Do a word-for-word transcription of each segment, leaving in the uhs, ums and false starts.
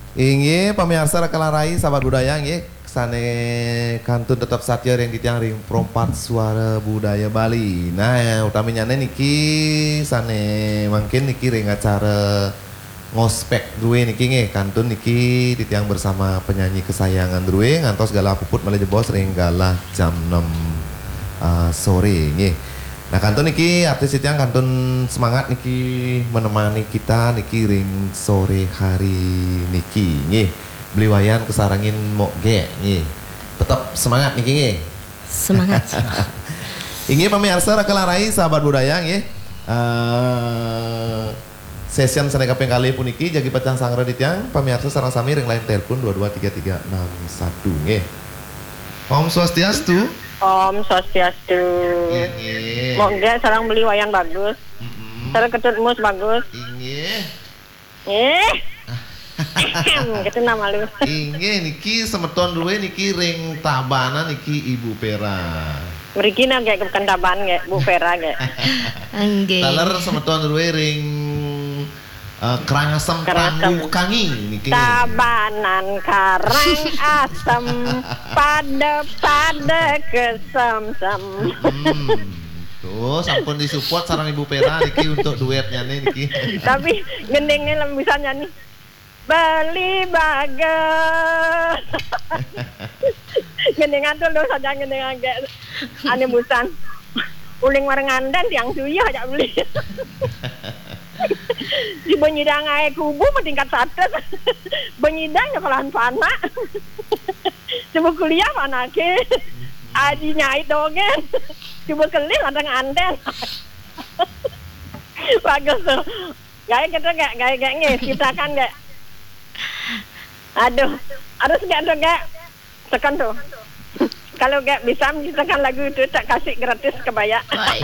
Inge pemirsa rekalarai sahabat budaya nggih sane kantun tetap satya yang ditiang ring perompat suara budaya Bali. Nah, utamanya niki sane mungkin niki ring acara ngospek druwe niki nggih kantun niki ditiang bersama penyanyi kesayangan druwe ngantos galah puput malah jebos ring galah jam enam uh, sore nggih. Nah kantun niki artis itu yang kantun semangat niki menemani kita niki ring sore hari niki nih beliwayan kesarangin mok ge nih tetap semangat niki nih semangat. Ini pemirsa rekalarai sahabat budaya nih uh, session sana kaping kali pun niki jagi pecang sangra ditiang pemirsa sarang sami ring lain telepon dua dua tiga tiga enam satu nih. Om Swastiastu. Om Swastiastu. Mongga sarang beli wayang bagus. Mm-hmm. Sarang ketut mus bagus. Inge. Eh. Gitu nama lu. Inge niki semeton duwe niki ring tabana niki Ibu Pera. Mriki na kayak bukan taban kayak Bu Pera kayak. Nggih. Taler semeton duwe ring Uh, kerang asam tangguh kangi niki. Tabanan karang asam pada pada kesem-sem. Hmm. Tuh sampun disupport sarang Ibu Pera niki untuk duetnya nih niki. Tapi gendengnya lebih bisa nyanyi. Beli bagus. Gendengan tuh lo saja gendengan kayak ane busan. Uling warengandan tiang suya aja beli. Di benyidang ae kubu tingkat satu. Benyidang nyekolahan pana. Coba kuliah mana ke? Adi nyait dogen. Coba kelih ada nganden. Bagus tuh. Gaya kita gak gaya gaya nge kita kan gak. Aduh, harus gak tuh gak tekan tuh. Kalau gak bisa menciptakan lagu itu tak kasih gratis kebaya.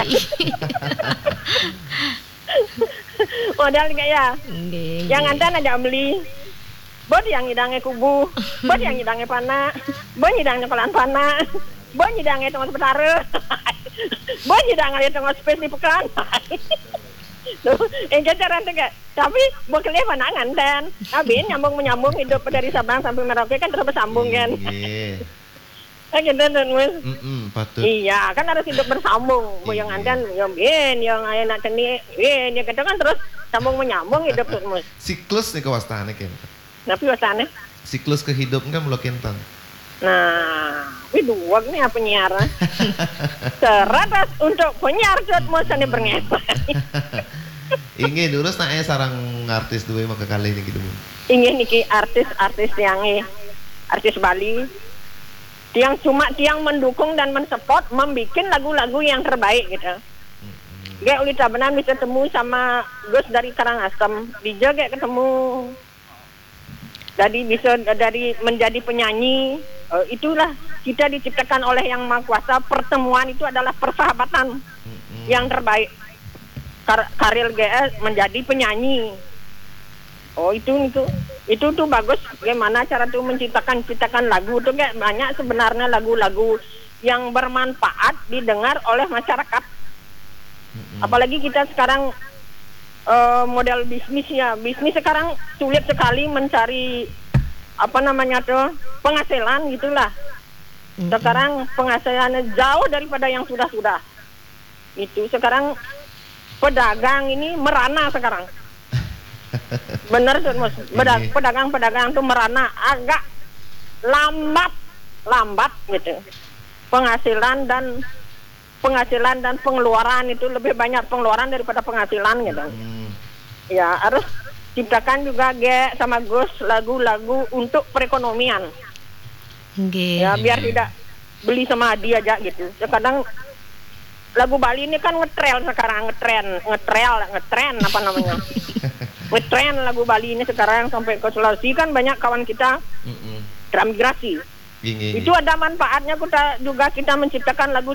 Modal gak ya? Nggih. Yang antan aja beli. Bod yang ngidangnya kubu, bod yang ngidangnya pana, bod ngidangnya kolan pana, bod ngidangnya tengah sepetara, bod ngidangnya tengah space di pekan. Tuh, yang jajaran tuh gak. Tapi bod kelih mana nganten. Abin nyambung menyambung hidup dari Sabang sampai Merauke kan terus bersambung kan. Kan gitu tuh Mas. Patut. Iya, kan harus hidup bersambung. Bu yang andan, yang bin, yang enak teni, bin, ya gitu kan terus sambung menyambung hidup tuh Mas. Siklus nih kewastane kan. Tapi wasane. Siklus kehidupan kan mulai kentang. Nah, ini dua nih apa penyiaran. Teratas untuk penyiar tuh Mas ane berngepa. Inge dulu nae sarang artis duwe maka kali ini gitu. Ingin niki artis-artis yang artis Bali. Yang cuma tiang mendukung dan mensupport membikin lagu-lagu yang terbaik gitu. Mm-hmm. Gak ulit tabanan bisa ketemu sama Gus dari Karangasem, Dija gak ketemu. Jadi bisa dari menjadi penyanyi, uh, itulah kita diciptakan oleh Yang Maha Kuasa. Pertemuan itu adalah persahabatan mm-hmm. yang terbaik. Kar- Karil G S menjadi penyanyi. Oh itu itu itu tuh bagus. Bagaimana cara tuh menciptakan ciptakan lagu tuh kayak banyak sebenarnya lagu-lagu yang bermanfaat didengar oleh masyarakat. Mm-hmm. Apalagi kita sekarang uh, model bisnis ya, bisnis sekarang sulit sekali mencari apa namanya tuh penghasilan gitulah. Mm-hmm. Sekarang penghasilannya jauh daripada yang sudah-sudah. Itu sekarang pedagang ini merana sekarang. Bener tuh Mas, pedagang-pedagang tuh merana agak lambat, lambat gitu. Penghasilan dan penghasilan dan pengeluaran itu lebih banyak pengeluaran daripada penghasilan gitu. Hmm. Ya harus ciptakan juga Ge sama Gus lagu-lagu untuk perekonomian. Okay. Ya biar tidak beli sama dia aja gitu. Kadang lagu Bali ini kan ngetrel sekarang, ngetren, ngetrel, ngetren apa namanya? Ngetren lagu Bali ini sekarang sampai ke Sulawesi kan banyak kawan kita transmigrasi. Itu ada manfaatnya kita juga kita menciptakan lagu